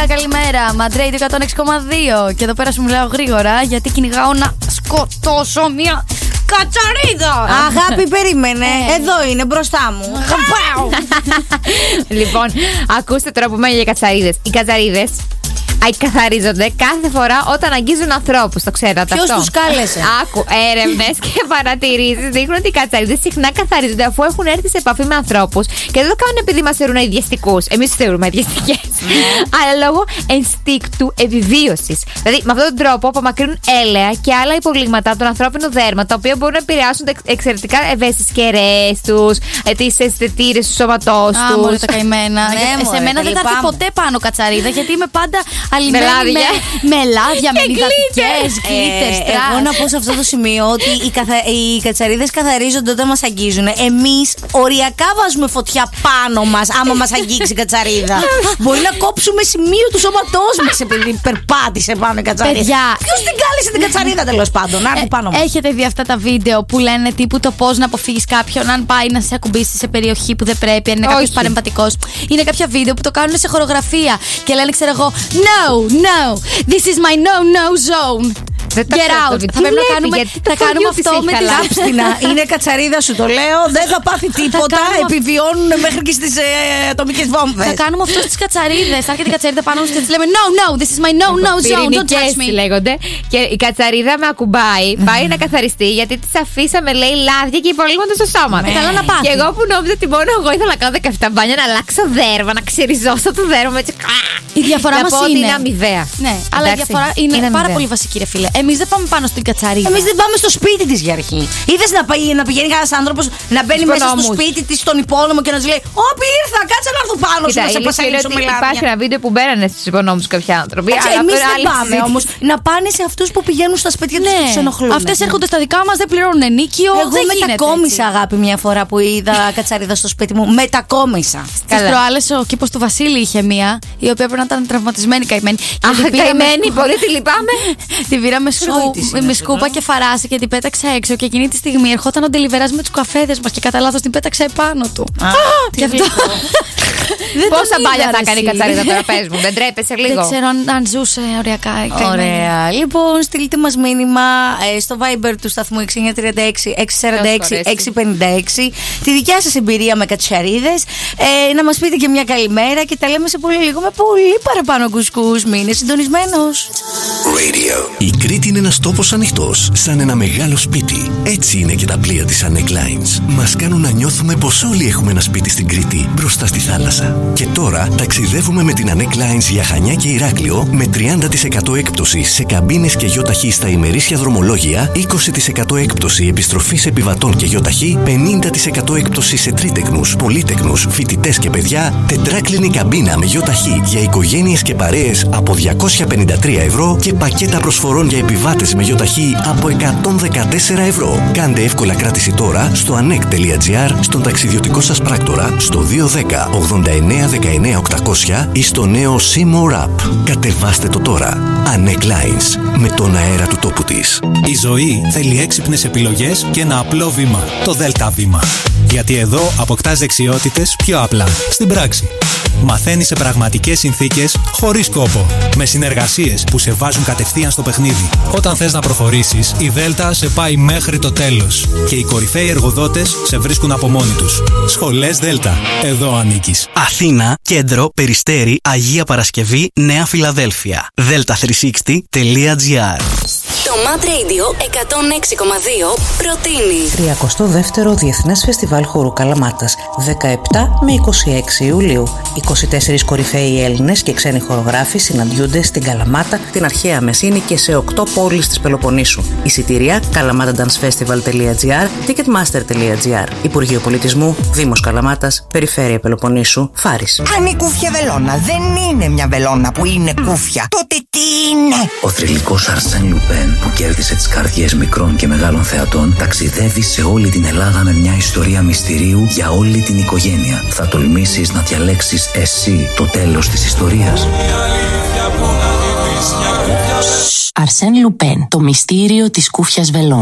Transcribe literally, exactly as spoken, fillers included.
Καλημέρα, καλημέρα. Μαντρέιντ εκατόν έξι κόμμα δύο. Και εδώ πέρα σου μιλάω γρήγορα γιατί κυνηγάω να σκοτώσω μια κατσαρίδα. Αγάπη, περίμενε. Εδώ είναι μπροστά μου. Λοιπόν, ακούστε τώρα που μένει για κατσαρίδες. Οι κατσαρίδες καθαρίζονται κάθε φορά όταν αγγίζουν ανθρώπους. Το ξέρατε αυτό? Ποιος τους κάλεσε? Άκου, έρευνες και παρατηρήσεις δείχνουν ότι οι κατσαρίδες συχνά καθαρίζονται αφού έχουν έρθει σε επαφή με ανθρώπους και δεν το κάνουν επειδή μας θεωρούν αειδιαστικούς. Εμείς τους θεωρούμε αειδιαστικές. Αλλά λόγω ενστίκτου επιβίωσης. Δηλαδή, με αυτόν τον τρόπο απομακρύνουν έλαια και άλλα υπολείγματα από το ανθρώπινο δέρμα, τα οποία μπορούν να επηρεάσουν εξαιρετικά ευαίσθητες κεραίες τους, τις αισθητήρες του σώματός τους. Α, μωρέ τα καημένα. Σε μένα δεν θα έρθει ποτέ πάνω κατσαρίδα γιατί είμαι πάντα αλλημένοι με, με λάδια, με υδατικές, γκλίτερ, ε, Εγώ να πω σε αυτό το σημείο ότι οι, καθα... οι κατσαρίδες καθαρίζονται όταν μας αγγίζουν. Εμείς οριακά βάζουμε φωτιά πάνω μας άμα μας αγγίξει η κατσαρίδα. Μπορεί να κόψουμε σημείο του σώματός μας επειδή περπάτησε πάνω η κατσαρίδα. Παιδιά, ποιος την κάλεσε την κατσαρίδα τέλος πάντων? Να έρθει πάνω μας. Έχετε δει αυτά τα βίντεο που λένε τύπου το πώς να αποφύγεις κάποιον αν πάει να σε ακουμπήσει σε περιοχή που δεν πρέπει, αν είναι κάποιος παρεμβατικός? Είναι κάποια βίντεο που το κάνουν σε χορογραφία και λένε, ξέρω εγώ, No, no, this is my no-no zone. Get out. Θα πρέπει να κάνουμε, θα κάνουμε αυτό με τη κάψτινα. Είναι κατσαρίδα, σου το λέω. Δεν θα πάθει τίποτα. Επιβιώνουν μέχρι και στις ε, ατομικές βόμβες. Θα κάνουμε αυτό στις κατσαρίδες. Θα έρχεται η κατσαρίδα πάνω μας και θα λέμε No, no, this is my no-no zone. Don't touch me. Λέγονται. Και η κατσαρίδα με ακουμπάει. Πάει να καθαριστεί γιατί της αφήσαμε, λέει, λάδια και υπολείγματα στο σώμα. Καλά να πάθει. Και εγώ που νόμιζα ότι μόνο εγώ ήθελα να κάνω δεκαεπτά μπάνια, να αλλάξω δέρμα, να ξεριζώσω το δέρμα έτσι. Η διαφορά μας είναι. είναι αμοιβαία. Ναι, αλλά η διαφορά είναι, είναι πάρα πολύ βασική, ρε φίλε. Εμείς δεν πάμε πάνω στην κατσαρίδα. Εμείς δεν πάμε στο σπίτι της για αρχή. Είδες να, να πηγαίνει κανένας άνθρωπος να μπαίνει μέσα στο σπίτι της, στον υπόνομο και να σου λέει Όπι ήρθα, κάτσε να έρθω πάνω σου να σε πασαλίσω με λάδια. Υπάρχει ένα βίντεο που μπαίνανε στους υπονόμους κάποιοι άνθρωποι. Εμείς δεν πάμε όμως να πάνε σε αυτούς που πηγαίνουν στα σπίτια τους και τους ενοχλούν. Αυτές έρχονται στα δικά μας, δεν πληρώνουν ενίκιο. Εγώ μετακόμισα, αγάπη, μια φορά που είδα κατσαρίδα στο σπίτι μου. Μετακόμισα. Στις προάλλες ο κήπος του Βασίλη είχε μία, η οποία πρέπει να ήταν τραυματισμένη, καημένη. Αχ, καημένη, πολύ τη λυπάμαι. Την πήραμε με σκούπα και φαράση και την πέταξε έξω. Και εκείνη τη στιγμή ερχόταν ο ντελιβεράς με τους καφέδες μας και κατά λάθος την πέταξε επάνω του. Και αυτό. Πόσα μπάλια θα έκανε η κατσαρίδα τώρα, πες μου, δεν τρέπεσαι λίγο? Δεν ξέρω αν ζούσε ωριακά. Ωραία. Λοιπόν, στείλτε μας μήνυμα στο Viber του σταθμού έξι εννιά τρία έξι έξι τέσσερα έξι έξι πέντε έξι τη δικιά σας εμπειρία με κατσαρίδες. Να μας πείτε και μια καλημέρα και τα λέμε σε πολύ λίγο με πολύ παραπάνω κουσκούς. Μείνε συντονισμένος. Radio. Η Κρήτη είναι ένας τόπος ανοιχτός, σαν ένα μεγάλο σπίτι. Έτσι είναι και τα πλοία της Anek Lines. Μας κάνουν να νιώθουμε πως όλοι έχουμε ένα σπίτι στην Κρήτη, μπροστά στη θάλασσα. Και τώρα ταξιδεύουμε με την Anek Lines για Χανιά και Ηράκλειο με τριάντα τοις εκατό έκπτωση σε καμπίνες και γιοταχή στα ημερήσια δρομολόγια, είκοσι τοις εκατό έκπτωση επιστροφής επιβατών και γιοταχή, πενήντα τοις εκατό έκπτωση σε τρίτεκνους, πολύτεκνους, φοιτητές και παιδιά, τετράκλινη καμπίνα με γιοταχή για οικογένειες και παρέες από διακόσια πενήντα τρία ευρώ και πακέτα προσφορών για επιβάτες με γιοταχή από εκατόν δεκατέσσερα ευρώ. Κάντε εύκολα κράτηση τώρα στο anek τελεία gr, στον ταξιδιωτικό σας πράκτορα, στο δύο ένα μηδέν ογδόντα εννέα δεκαεννέα οκτακόσια ή στο νέο C-More App. Κατεβάστε το τώρα. Anek Lines, με τον αέρα του τόπου της. Η ζωή θέλει έξυπνες επιλογές και ένα απλό βήμα. Το Δέλτα βήμα. Γιατί εδώ αποκτάς δεξιότητες πιο απλά, στην πράξη. Μαθαίνεις σε πραγματικές συνθήκες, χωρίς κόπο. Με συνεργασίες που σε βάζουν κατευθείαν στο παιχνίδι. Όταν θες να προχωρήσεις, η Δέλτα σε πάει μέχρι το τέλος. Και οι κορυφαίοι εργοδότες σε βρίσκουν από μόνοι τους. Σχολές Δέλτα. Εδώ ανήκεις. Αθήνα, Κέντρο, Περιστέρι, Αγία Παρασκευή, Νέα Φιλαδέλφια. δέλτα τριακόσια εξήντα τελεία gr. Το Mad Radio εκατόν έξι κόμμα δύο προτείνει τριακοστό δεύτερο Διεθνές Φεστιβάλ Χορού Καλαμάτας, δεκαεπτά με είκοσι έξι Ιουλίου. είκοσι τέσσερις κορυφαίοι Έλληνες και ξένοι χορογράφοι συναντιούνται στην Καλαμάτα, την αρχαία Μεσίνη και σε οκτώ πόλεις της Πελοποννήσου. Εισιτήρια καλαμάταντανσφεστιβάλ τελεία gr, ticketmaster τελεία gr. Υπουργείο Πολιτισμού, Δήμος Καλαμάτας, Περιφέρεια Πελοποννήσου, Φάρης. Αν η κούφια βελόνα δεν είναι μια βελόνα που είναι κούφια, τότε τι είναι? Ο θρυλικός Αρσέν Λουπέν, που κέρδισε τις καρδιές μικρών και μεγάλων θεατών, ταξιδεύει σε όλη την Ελλάδα με μια ιστορία μυστηρίου για όλη την οικογένεια. Θα τολμήσεις να διαλέξεις εσύ το τέλος της ιστορίας? Αρσέν Λουπέν, το μυστήριο της κούφιας βελόν.